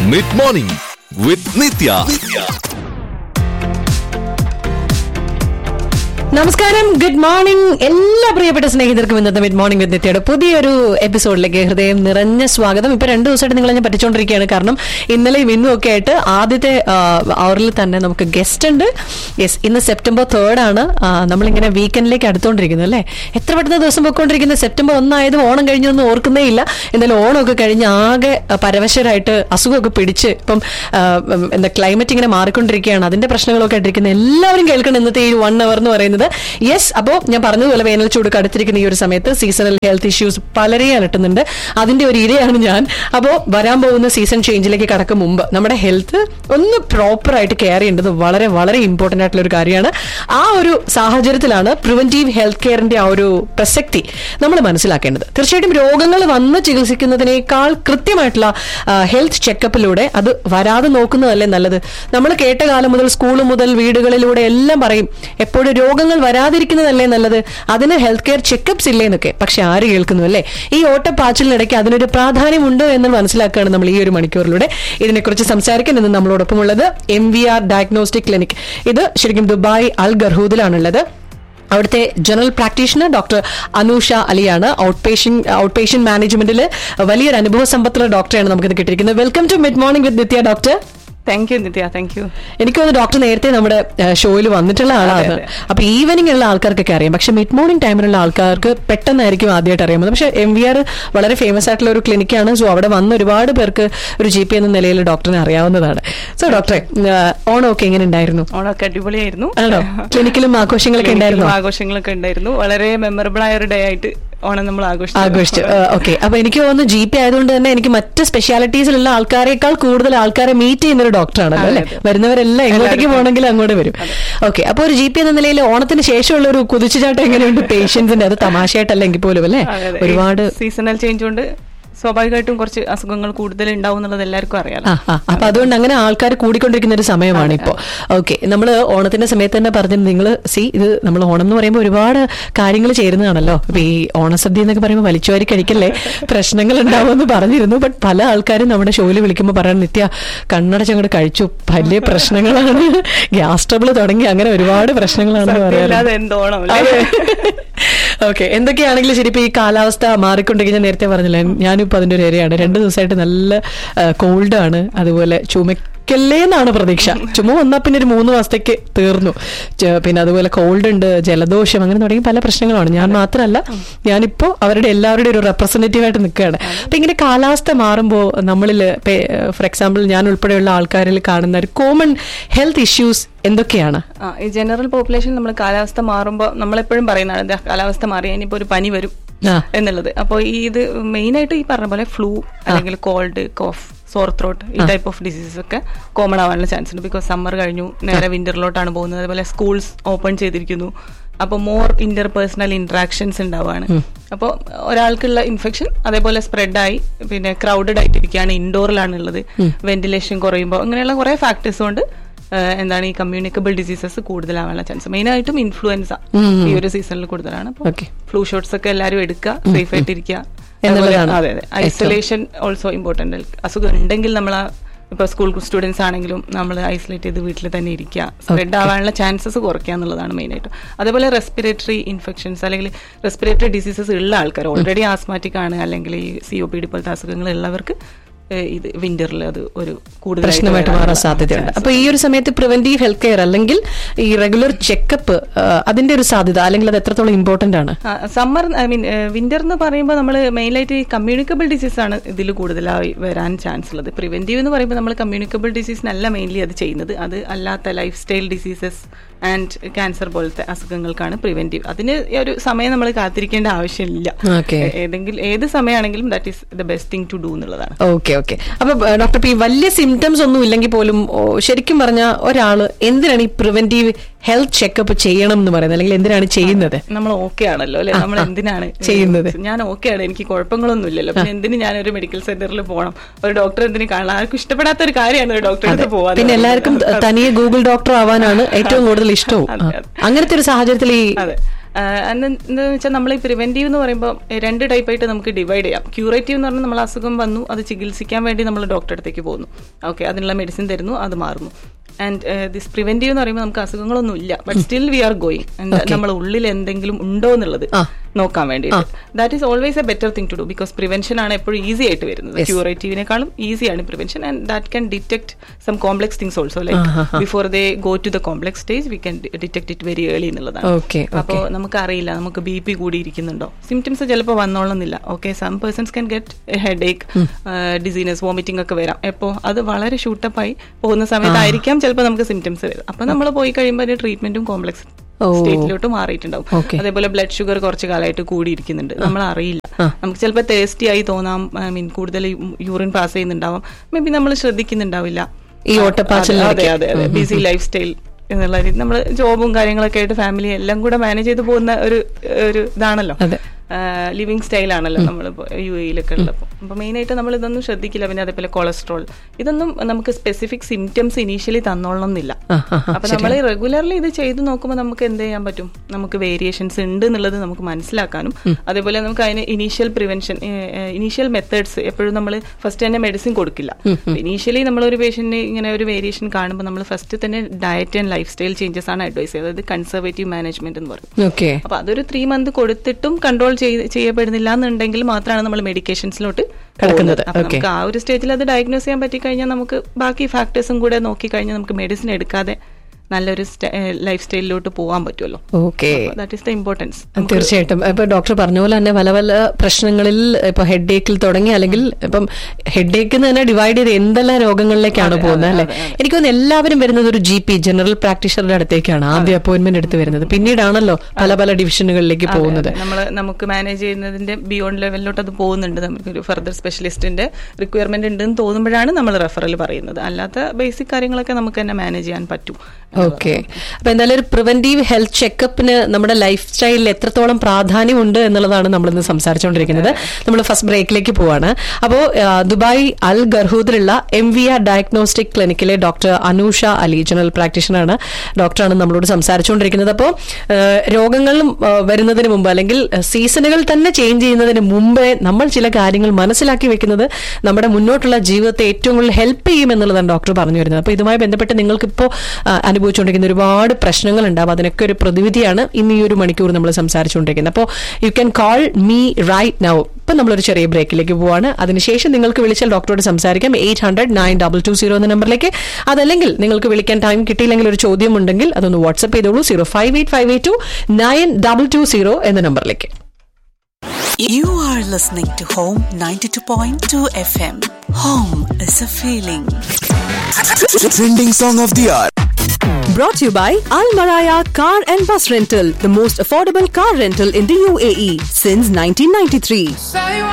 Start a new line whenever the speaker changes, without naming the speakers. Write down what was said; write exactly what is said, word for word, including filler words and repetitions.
Mid morning വിത്ത് നിത്യ.
നമസ്കാരം, good morning എല്ലാ പ്രിയപ്പെട്ട സ്നേഹിതർക്കും ഇന്നത്തെ മിഡ് മോർണിംഗ് വിത്ത് നിത്യയുടെ പുതിയൊരു എപ്പിസോഡിലേക്ക് ഹൃദയം നിറഞ്ഞ സ്വാഗതം. ഇപ്പൊ രണ്ടു ദിവസമായിട്ട് നിങ്ങളെ ഞാൻ പറ്റിച്ചുകൊണ്ടിരിക്കുകയാണ്. കാരണം ഇന്നലെയും ഇന്നും ഒക്കെ ആയിട്ട് ആദ്യത്തെ അവറിൽ തന്നെ നമുക്ക് ഗസ്റ്റ് ഉണ്ട്. യെസ്, ഇന്ന് സെപ്റ്റംബർ തേർഡ് ആണ്. നമ്മളിങ്ങനെ വീക്കെൻഡിലേക്ക് അടുത്തോണ്ടിരിക്കുന്നത് അല്ലേ. എത്ര പെട്ടെന്ന് ദിവസം പോയിക്കൊണ്ടിരിക്കുന്നത്. സെപ്റ്റംബർ ഒന്നായത് ഓണം കഴിഞ്ഞൊന്നും ഓർക്കുന്നേ ഇല്ല. എന്തായാലും ഓണമൊക്കെ കഴിഞ്ഞ് ആകെ പരവശരായിട്ട് അസുഖമൊക്കെ പിടിച്ച് ഇപ്പം എന്താ ക്ലൈമറ്റ് ഇങ്ങനെ മാറിക്കൊണ്ടിരിക്കുകയാണ്. അതിന്റെ പ്രശ്നങ്ങളൊക്കെ ആയിട്ടിരിക്കുന്നത് എല്ലാവരും കേൾക്കണം ഇന്നത്തെ ഈ വൺ അവർ എന്ന് പറയുന്നത്. യെസ്, അപ്പോ ഞാൻ പറഞ്ഞതുപോലെ വേനൽ ചൂട് കടുത്തിരിക്കുന്ന ഈ ഒരു സമയത്ത് സീസണൽ ഹെൽത്ത് ഇഷ്യൂസ് പലരെയും അലട്ടുന്നുണ്ട്. അതിന്റെ ഒരു ഇരയാണ് ഞാൻ. അപ്പോ വരാൻ പോകുന്ന സീസൺ ചേഞ്ചിലേക്ക് കടക്കും മുമ്പ് നമ്മുടെ ഹെൽത്ത് ഒന്ന് പ്രോപ്പറായിട്ട് കെയർ ചെയ്യേണ്ടത് വളരെ വളരെ ഇമ്പോർട്ടന്റ് ആയിട്ടുള്ള ഒരു കാര്യമാണ്. ആ ഒരു സാഹചര്യത്തിലാണ് പ്രിവെന്റീവ് ഹെൽത്ത് കെയറിന്റെ ആ ഒരു പ്രസക്തി നമ്മൾ മനസ്സിലാക്കേണ്ടത്. തീർച്ചയായിട്ടും രോഗങ്ങൾ വന്ന് ചികിത്സിക്കുന്നതിനേക്കാൾ കൃത്യമായിട്ടുള്ള ഹെൽത്ത് ചെക്കപ്പിലൂടെ അത് വരാതെ നോക്കുന്നതല്ലേ നല്ലത്. നമ്മൾ കേട്ട കാലം മുതൽ സ്കൂൾ മുതൽ വീടുകളിലൂടെ എല്ലാം പറയും എപ്പോഴും രോഗങ്ങൾ വരാതിരിക്കുന്നതല്ലേ നല്ലത്, അതിന് ഹെൽത്ത് കെയർ ചെക്കപ്സ് ഇല്ലേന്നൊക്കെ. പക്ഷെ ആര് കേൾക്കുന്നു അല്ലേ? ഈ ഓട്ടപ്പാച്ചിലിനിടയ്ക്ക് അതിനൊരു പ്രാധാന്യമുണ്ട് എന്ന് മനസ്സിലാക്കുകയാണ് നമ്മൾ ഈ ഒരു മണിക്കൂറിലൂടെ. ഇതിനെക്കുറിച്ച് സംസാരിക്കാൻ ഇന്ന് നമ്മളോടൊപ്പമുള്ളത് M V R diagnostic clinic. ഇത് ശരിക്കും ദുബായ് അൽ ഗർഹൂദിലാണുള്ളത്. അവിടുത്തെ general practitioner doctor Anusha അലിയാണ്. Out patient out patient മാനേജ്മെന്റിൽ വലിയൊരു അനുഭവ സമ്പത്തുള്ള ഡോക്ടറാണ് നമുക്കിത് കിട്ടിയിരിക്കുന്നത്. Welcome to mid morning with Nithya doctor.
Thank you Nithya. Thank you.
എനിക്ക് തോന്നുന്നു ഡോക്ടർ നേരത്തെ നമ്മുടെ ഷോയിൽ വന്നിട്ടുള്ള ആളാണ്. അപ്പൊ ഈവനിംഗ് ഉള്ള ആൾക്കാർക്കൊക്കെ അറിയാം. പക്ഷെ മിഡ് മോർണിംഗ് ടൈമിലുള്ള ആൾക്കാർക്ക് പെട്ടെന്നായിരിക്കും ആദ്യമായിട്ട് അറിയാമത്. പക്ഷെ എം വി ആർ വളരെ ഫേമസ് ആയിട്ടുള്ള ഒരു ക്ലിനിക്കാണ്. സോ അവിടെ വന്ന ഒരുപാട് പേർക്ക് ഒരു ജി പി എന്ന നിലയിൽ ഡോക്ടറിനെ അറിയാവുന്നതാണ്. സോ ഡോക്ടറെ, ഓണമൊക്കെ എങ്ങനെ ഉണ്ടായിരുന്നു?
ഓണമൊക്കെ അടിപൊളിയായിരുന്നു.
ആണോ? ക്ലിനിക്കിലും ആഘോഷങ്ങളൊക്കെ ഉണ്ടായിരുന്നു?
ആഘോഷങ്ങളൊക്കെ ഉണ്ടായിരുന്നു. വളരെ മെമ്മറബിൾ ആയ ഒരു ഡേ ആയിട്ട് ഓണം നമ്മൾ ആഘോഷിച്ചു
ആഘോഷിച്ചു ഓക്കെ. അപ്പൊ എനിക്ക് തോന്നുന്നു ജി പി ആയതുകൊണ്ട് തന്നെ എനിക്ക് മറ്റ് സ്പെഷ്യാലിറ്റീസിലുള്ള ആൾക്കാരെക്കാൾ കൂടുതൽ ആൾക്കാരെ മീറ്റ് ചെയ്യുന്ന ഒരു ഡോക്ടറാണല്ലോ അല്ലെ. വരുന്നവരെല്ലാം എങ്ങോട്ടേക്ക് പോകണമെങ്കിൽ അങ്ങോട്ട് വരും. ഓക്കെ, അപ്പൊ ഒരു ജി പി എന്ന നിലയിൽ ഓണത്തിന് ശേഷമുള്ള ഒരു കുതിച്ചുചാട്ടം എങ്ങനെയുണ്ട് പേഷ്യൻസിന്റെ? അത് തമാശയായിട്ടല്ലെങ്കിൽ പോലും അല്ലെ. ഒരുപാട്
സീസണൽ ചേഞ്ച് കൊണ്ട് സ്വാഭാവികമായിട്ടും കുറച്ച് അസുഖങ്ങൾ കൂടുതൽ ഉണ്ടാവും എന്നുള്ളത് എല്ലാവർക്കും അറിയാം.
അപ്പൊ അതുകൊണ്ട് അങ്ങനെ ആൾക്കാർ കൂടിക്കൊണ്ടിരിക്കുന്ന ഒരു സമയമാണ് ഇപ്പോ. ഓക്കെ, നമ്മൾ ഓണത്തിന്റെ സമയത്ത് തന്നെ പറഞ്ഞു നിങ്ങൾ സി ഇത് നമ്മൾ ഓണം എന്ന് പറയുമ്പോൾ ഒരുപാട് കാര്യങ്ങൾ ചേരുന്നതാണല്ലോ. അപ്പൊ ഈ ഓണസദ്യ എന്നൊക്കെ പറയുമ്പോൾ വലിച്ചുവാരി കഴിക്കല്ലേ, പ്രശ്നങ്ങൾ ഉണ്ടാവുമെന്ന് പറഞ്ഞിരുന്നു. ബട്ട് പല ആൾക്കാരും നമ്മുടെ ഷോയിൽ വിളിക്കുമ്പോൾ പറയാൻ നിത്യ കണ്ണടച്ചങ്ങോട്ട് കഴിച്ചു, വലിയ പ്രശ്നങ്ങളാണ്, ഗ്യാസ് ട്രബിൾ തുടങ്ങി അങ്ങനെ ഒരുപാട് പ്രശ്നങ്ങളാണെന്ന് പറയാറ്. ഓക്കെ, എന്തൊക്കെയാണെങ്കിലും ശരി, ഇപ്പൊ ഈ കാലാവസ്ഥ മാറിക്കൊണ്ടിരിക്കുന്ന നേരത്തെ പറഞ്ഞില്ല, ഞാനിപ്പോ അതിന്റെ ഒരു ഏരിയയാണ്. രണ്ടു ദിവസമായിട്ട് നല്ല കോൾഡാണ്. അതുപോലെ ചുമക്കല്ലേന്നാണ് പ്രതീക്ഷ. ചുമ വന്നാൽ പിന്നെ ഒരു മൂന്ന് മാസത്തേക്ക് തീർന്നു. പിന്നെ അതുപോലെ കോൾഡ് ഉണ്ട്, ജലദോഷം, അങ്ങനെ തുടങ്ങി പല പ്രശ്നങ്ങളാണ്. ഞാൻ മാത്രമല്ല, ഞാനിപ്പോ അവരുടെ എല്ലാവരുടെയും ഒരു റെപ്രസെന്റേറ്റീവ് ആയിട്ട് നിൽക്കുകയാണ്. അപ്പൊ ഇങ്ങനെ കാലാവസ്ഥ മാറുമ്പോൾ നമ്മളിൽ ഫോർ എക്സാമ്പിൾ ഞാൻ ഉൾപ്പെടെയുള്ള ആൾക്കാരിൽ കാണുന്ന ഒരു കോമൺ ഹെൽത്ത് ഇഷ്യൂസ് എന്തൊക്കെയാണ്?
ഈ ജനറൽ പോപ്പുലേഷൻ നമ്മൾ കാലാവസ്ഥ മാറുമ്പോൾ നമ്മളെപ്പോഴും പറയുന്നതാണ് കാലാവസ്ഥ മാറിയാൽ ഇനിയിപ്പോ ഒരു പനി വരും എന്നുള്ളത്. അപ്പോൾ ഈ ഇത് മെയിൻ ആയിട്ട് ഈ പറഞ്ഞ പോലെ ഫ്ലൂ അല്ലെങ്കിൽ കോൾഡ്, കോഫ്, സോർ ത്രോട്ട്, ഈ ടൈപ്പ് ഓഫ് ഡിസീസസ് ഒക്കെ കോമൺ ആവാനുള്ള ചാൻസ് ഉണ്ട്. ബിക്കോസ് സമ്മർ കഴിഞ്ഞു, നേരെ വിന്ററിലോട്ടാണ് പോകുന്നത്. അതുപോലെ സ്കൂൾസ് ഓപ്പൺ ചെയ്തിരിക്കുന്നു. അപ്പോൾ മോർ ഇന്റർ പേഴ്സണൽ ഇന്ററാക്ഷൻസ് ഉണ്ടാവുകയാണ്. അപ്പോൾ ഒരാൾക്കുള്ള ഇൻഫെക്ഷൻ അതേപോലെ സ്പ്രെഡായി പിന്നെ ക്രൗഡഡ് ആയിട്ടിരിക്കുകയാണ്, ഇൻഡോറിലാണ് ഉള്ളത്, വെന്റിലേഷൻ കുറയുമ്പോൾ, അങ്ങനെയുള്ള കുറെ ഫാക്ടേഴ്സ് കൊണ്ട് എന്താണ് ഈ കമ്മ്യൂണിക്കബിൾ ഡിസീസസ് കൂടുതലാവാനുള്ള ചാൻസ്. മെയിൻ ആയിട്ടും ഇൻഫ്ലുവൻസ ഈ ഒരു സീസണിൽ കൂടുതലാണ്. ഫ്ലൂ ഷോട്ട്സ് ഒക്കെ എല്ലാവരും എടുക്കുക, സേഫ് ആയിട്ടിരിക്കുക. അതെ അതെ, ഐസൊലേഷൻ ഓൾസോ ഇമ്പോർട്ടന്റ്. അസുഖം ഉണ്ടെങ്കിൽ നമ്മൾ ഇപ്പൊ സ്കൂൾ സ്റ്റുഡൻസ് ആണെങ്കിലും നമ്മൾ ഐസൊലേറ്റ് ചെയ്ത് വീട്ടിൽ തന്നെ ഇരിക്കുക, സ്പ്രെഡ് ആവാനുള്ള ചാൻസസ് കുറയ്ക്കുക എന്നുള്ളതാണ് മെയിൻ ആയിട്ട്. അതേപോലെ റെസ്പിറേറ്ററി ഇൻഫെക്ഷൻസ് അല്ലെങ്കിൽ റെസ്പിറേറ്ററി ഡിസീസസ് ഉള്ള ആൾക്കാർ, ഓൾറെഡി ആസ്മാറ്റിക് ആണ് അല്ലെങ്കിൽ ഈ സി ഒ പി ഡി പോലത്തെ അസുഖങ്ങൾ ഉള്ളവർക്ക് ഇത് വിന്ററിൽ അത് ഒരു കൂടുതൽ
പ്രശ്നമായിട്ട് മാറാൻ സാധ്യതയുണ്ട്. അപ്പൊ ഈ ഒരു സമയത്ത് പ്രിവെന്റീവ് ഹെൽത്ത് കെയർ അല്ലെങ്കിൽ ഈ റെഗുലർ ചെക്കപ്പ്, അതിന്റെ ഒരു സാധ്യത അല്ലെങ്കിൽ അത് എത്രത്തോളം ഇമ്പോർട്ടന്റ് ആണ്?
സമ്മർ ഐ മീൻ വിന്റർ എന്ന് പറയുമ്പോൾ നമ്മൾ മെയിനായിട്ട് ഈ കമ്മ്യൂണിക്കബിൾ ഡിസീസ് ആണ് ഇതിൽ കൂടുതലായി വരാൻ ചാൻസ് ഉള്ളത്. പ്രിവെന്റീവ് എന്ന് പറയുമ്പോൾ നമ്മൾ കമ്മ്യൂണിക്കബിൾ ഡിസീസിനല്ല മെയിൻലി അത് ചെയ്യുന്നത്. അത് അല്ലാത്ത life style diseases and cancer പോലത്തെ അസുഖങ്ങൾക്കാണ് പ്രിവെന്റീവ്. അതിന് ഒരു സമയം നമ്മൾ കാത്തിരിക്കേണ്ട ആവശ്യമില്ല. ഏതെങ്കിലും ഏത് സമയമാണെങ്കിലും that is the best thing to do എന്നുള്ളതാണ്.
Okay okay. അപ്പൊ ഡോക്ടർ, ഈ വലിയ സിംറ്റംസ് ഒന്നും ഇല്ലെങ്കിൽ പോലും ശരിക്കും പറഞ്ഞാൽ ഒരാള് എന്തിനാണ് ഈ പ്രിവെന്റീവ് ഹെൽത്ത് ചെക്കപ്പ് ചെയ്യണം എന്ന് പറയുന്നത്, അല്ലെങ്കിൽ എന്തിനാണ് ചെയ്യുന്നത്?
നമ്മൾ ഓക്കെ ആണല്ലോ അല്ലെ, നമ്മൾ എന്തിനാണ്
ചെയ്യുന്നത്?
ഞാൻ ഓക്കെ ആണ്, എനിക്ക് കുഴപ്പങ്ങളൊന്നും ഇല്ലല്ലോ, പിന്നെ എന്തിന് ഞാനൊരു മെഡിക്കൽ സെന്ററിൽ പോകണം, ഒരു ഡോക്ടർ എന്തിനു കാണാൻ? ആർക്കും ഇഷ്ടപ്പെടാത്ത ഒരു കാര്യമാണ് ഒരു ഡോക്ടറെ അടുത്ത് പോകാൻ.
പിന്നെ എല്ലാവർക്കും തനിയെ ഗൂഗിൾ ഡോക്ടർ ആവാനാണ് ഏറ്റവും കൂടുതൽ ഇഷ്ടവും. അങ്ങനത്തെ ഒരു സാഹചര്യത്തിൽ ഈ
എന്താണെന്ന് വെച്ചാൽ നമ്മൾ ഈ പ്രിവെന്റീവ് എന്ന് പറയുമ്പോൾ രണ്ട് ടൈപ്പായിട്ട് നമുക്ക് ഡിവൈഡ് ചെയ്യാം. ക്യൂറേറ്റീവ് എന്ന് പറഞ്ഞാൽ നമ്മൾ അസുഖം വന്നു അത് ചികിത്സിക്കാൻ വേണ്ടി നമ്മൾ ഡോക്ടറെ അടുത്തേക്ക് പോകുന്നു, ഓക്കെ, അതിനുള്ള മെഡിസിൻ തരുന്നു, അത് മാറുന്നു. ആൻഡ് ദിസ് പ്രിവെന്റീവ് എന്ന് പറയുമ്പോൾ നമുക്ക് അസുഖങ്ങളൊന്നും ഇല്ല, but still we are going, നമ്മുടെ ഉള്ളിൽ എന്തെങ്കിലും ഉണ്ടോ എന്നുള്ളത് നോക്കാൻ വേണ്ടിയിട്ട്. That is always A better thing to do, because prevention ആണ് എപ്പോഴും ഈസി ആയിട്ട് വരുന്നത്. ക്യൂറേറ്റീവിനെക്കാളും ഈസിയാണ് prevention, and that can detect some complex things also, like before they go to the complex stage we can detect it very early എന്നുള്ളതാണ്. അപ്പോൾ നമുക്ക് അറിയില്ല നമുക്ക് ബി പി കൂടിയിരിക്കുന്നുണ്ടോ, സിംറ്റംസ് ചിലപ്പോൾ വന്നോളുന്നില്ല. Okay, some persons can get head Ek, dizziness, vomiting ഒക്കെ വരാം. എപ്പോൾ അത് വളരെ ഷൂട്ടപ്പായി പോകുന്ന സമയത്തായിരിക്കാം ചിലപ്പോൾ നമുക്ക് സിംറ്റംസ് വരും. അപ്പൊ നമ്മൾ പോയി കഴിയുമ്പോൾ അതിന്റെ ട്രീറ്റ്മെന്റും കോംപ്ലെക്സ് സ്റ്റേറ്റിലോട്ട് മാറിയിട്ടുണ്ടാവും. അതേപോലെ ബ്ലഡ് ഷുഗർ കുറച്ച് കാലമായിട്ട് കൂടിയിരിക്കുന്നുണ്ട്, നമ്മൾ അറിയില്ല. നമുക്ക് ചിലപ്പോൾ ടേസ്റ്റി ആയി തോന്നാം, ഐ മീൻ കൂടുതൽ യൂറിൻ പാസ് ചെയ്യുന്നുണ്ടാവും, മേ ബി നമ്മൾ ശ്രദ്ധിക്കുന്നുണ്ടാവില്ല. ഈ ഓട്ടപ്പാച്ചിൽ, അതെ അതെ അതെ ബിസി ലൈഫ് സ്റ്റൈൽ എന്നുള്ള രീതി നമ്മൾ ജോബും കാര്യങ്ങളൊക്കെ ആയിട്ട് ഫാമിലി എല്ലാം കൂടെ മാനേജ് ചെയ്ത് പോകുന്ന ഒരു ഒരു ഇതാണല്ലോ, ലിവിങ് സ്റ്റൈലാണല്ലോ നമ്മളിപ്പോ യു എയിലൊക്കെ ഉള്ളപ്പോൾ. അപ്പൊ മെയിൻ ആയിട്ട് നമ്മൾ ഇതൊന്നും ശ്രദ്ധിക്കില്ല. പിന്നെ അതേപോലെ കൊളസ്ട്രോൾ, ഇതൊന്നും നമുക്ക് സ്പെസിഫിക് സിംറ്റംസ് ഇനീഷ്യലി തന്നോളണം എന്നില്ല. അപ്പൊ നമ്മൾ റെഗുലർലി ഇത് ചെയ്ത് നോക്കുമ്പോൾ നമുക്ക് എന്ത് ചെയ്യാൻ പറ്റും, നമുക്ക് വേരിയേഷൻസ് ഉണ്ട് എന്നുള്ളത് നമുക്ക് മനസ്സിലാക്കാനും, അതേപോലെ നമുക്ക് അതിന് ഇനീഷ്യൽ പ്രിവെൻഷൻ, ഇനീഷ്യൽ മെത്തേഡ്സ് എപ്പോഴും നമ്മൾ ഫസ്റ്റ് തന്നെ മെഡിസിൻ കൊടുക്കില്ല. ഇനീഷ്യലി നമ്മൾ ഒരു പേഷ്യന്റിന് ഇങ്ങനെ ഒരു വേരിയേഷൻ കാണുമ്പോൾ നമ്മൾ ഫസ്റ്റ് തന്നെ diet and life style changes ആണ് അഡ്വൈസ് ചെയ്യുന്നത്, അതായത് കൺസർവേറ്റീവ് മാനേജ്മെന്റ് എന്ന് പറയും. അപ്പൊ അതൊരു ത്രീ മന്ത് കൊടുത്തിട്ടും കൺട്രോൾ ചെയ്യപ്പെടുന്നില്ല എന്നുണ്ടെങ്കിൽ മാത്രമാണ് നമ്മൾ മെഡിക്കേഷൻസിലോട്ട് കിടക്കുന്നത്. അപ്പൊ നമുക്ക് ആ ഒരു സ്റ്റേജിൽ അത് ഡയഗ്നോസ് ചെയ്യാൻ പറ്റി കഴിഞ്ഞാൽ നമുക്ക് ബാക്കി ഫാക്ടേഴ്സും കൂടെ നോക്കി കഴിഞ്ഞാൽ നമുക്ക് മെഡിസിൻ എടുക്കാതെ നല്ലൊരു ലൈഫ് സ്റ്റൈലിലോട്ട് പോകാൻ പറ്റുമല്ലോ. Okay, that is the importance.
തീർച്ചയായിട്ടും. ഇപ്പൊ ഡോക്ടർ പറഞ്ഞ പോലെ തന്നെ പല പല പ്രശ്നങ്ങളിൽ ഇപ്പൊ ഹെഡ് ഏക്കിൽ തുടങ്ങി, അല്ലെങ്കിൽ ഇപ്പം ഹെഡ് ഏക്ക് തന്നെ ഡിവൈഡ് ചെയ്ത് എന്തെല്ലാം രോഗങ്ങളിലേക്കാണ് പോകുന്നത് അല്ലെ. എനിക്ക് തോന്നുന്നു എല്ലാവരും വരുന്നത് ഒരു ജി പി ജനറൽ പ്രാക്ടീഷണറുടെ അടുത്തേക്കാണ് ആദ്യം അപ്പോയിന്റ്മെന്റ് എടുത്ത് വരുന്നത്, പിന്നീടാണല്ലോ പല പല ഡിവിഷനുകളിലേക്ക് പോകുന്നത്.
നമ്മൾ നമുക്ക് മാനേജ് ചെയ്യുന്നതിന്റെ ബിയോണ്ട് ലെവലിലോട്ട് അത് പോകുന്നുണ്ട്, നമുക്കൊരു ഫർദർ സ്പെഷ്യലിസ്റ്റിന്റെ റിക്വയർമെന്റ് ഉണ്ടെന്ന് തോന്നുമ്പോഴാണ് നമ്മൾ റെഫറൽ പറയുന്നത്. അല്ലാത്ത ബേസിക് കാര്യങ്ങളൊക്കെ നമുക്ക് തന്നെ മാനേജ് ചെയ്യാൻ പറ്റും.
ഓക്കെ, അപ്പൊ എന്തായാലും ഒരു പ്രിവെന്റീവ് ഹെൽത്ത് ചെക്കപ്പിന് നമ്മുടെ ലൈഫ് സ്റ്റൈലിൽ എത്രത്തോളം പ്രാധാന്യമുണ്ട് എന്നുള്ളതാണ് നമ്മളിന്ന് സംസാരിച്ചുകൊണ്ടിരിക്കുന്നത്. നമ്മൾ ഫസ്റ്റ് ബ്രേക്കിലേക്ക് പോവാണ്. അപ്പോൾ Dubai Al ഗർഹൂദിലുള്ള M V R diagnostic ക്ലിനിക്കിലെ doctor Anusha Ali, general പ്രാക്ടീഷണറാണ്, ഡോക്ടറാണ് നമ്മളോട് സംസാരിച്ചുകൊണ്ടിരിക്കുന്നത്. അപ്പോൾ രോഗങ്ങൾ വരുന്നതിന് മുമ്പ് അല്ലെങ്കിൽ സീസണുകൾ തന്നെ ചേഞ്ച് ചെയ്യുന്നതിന് മുമ്പേ നമ്മൾ ചില കാര്യങ്ങൾ മനസ്സിലാക്കി വെക്കുന്നത് നമ്മുടെ മുന്നോട്ടുള്ള ജീവിതത്തെ ഏറ്റവും കൂടുതൽ ഹെൽപ്പ് ചെയ്യും എന്നുള്ളതാണ് ഡോക്ടർ പറഞ്ഞു വരുന്നത്. അപ്പോൾ ഇതുമായി ബന്ധപ്പെട്ട് നിങ്ങൾക്കിപ്പോൾ അനുഭവിച്ചുകൊണ്ടിരിക്കുന്ന ഒരുപാട് പ്രശ്നങ്ങൾ ഉണ്ടാവും, അതിനൊക്കെ ഒരു പ്രതിവിധിയാണ് ഇന്ന് ഈ ഒരു മണിക്കൂർ നമ്മൾ സംസാരിച്ചുകൊണ്ടിരിക്കുന്നത്. അപ്പോൾ you can call me right now. ഇപ്പം നമ്മളൊരു ചെറിയ ബ്രേക്കിലേക്ക് പോവാണ്. അതിനുശേഷം നിങ്ങൾക്ക് വിളിച്ചാൽ ഡോക്ടറോട് സംസാരിക്കാം eight hundred nine double two zero എന്ന നമ്പറിലേക്ക്. അതല്ലെങ്കിൽ നിങ്ങൾക്ക് വിളിക്കാൻ ടൈം കിട്ടിയില്ലെങ്കിൽ ഒരു ചോദ്യം ഉണ്ടെങ്കിൽ അതൊന്ന് വാട്സ്ആപ്പ് ചെയ്തോളൂ, zero five eight five eight to nine double two zero എന്ന നമ്പറിലേക്ക്.
You are listening to Home ninety-two point two F M. Home is a feeling.
Trending song of the hour.
Brought to you by Al Maraya Car and Bus Rental, the most affordable car rental in the U A E since nineteen ninety-three.